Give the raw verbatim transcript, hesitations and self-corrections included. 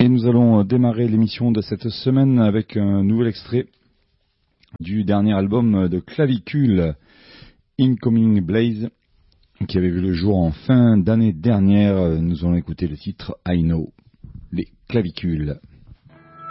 Et nous allons démarrer l'émission de cette semaine avec un nouvel extrait du dernier album de Clavicule, Incoming Blaze, qui avait vu le jour en fin d'année dernière. Nous allons écouter le titre I Know, les Clavicules.